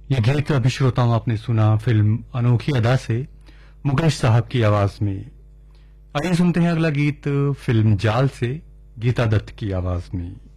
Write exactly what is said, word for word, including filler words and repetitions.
ये गीत अभी श्रोताओं आपने सुना फिल्म अनोखी अदा से मुकेश साहब की आवाज में। आइए सुनते हैं अगला गीत फिल्म जाल से गीता दत्त की आवाज में।